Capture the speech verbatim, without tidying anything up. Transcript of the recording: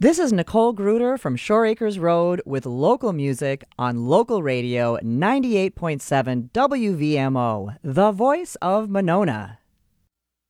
This is Nicole Gruder from Shore Acres Road with local music on local radio ninety-eight point seven W V M O, the voice of Monona.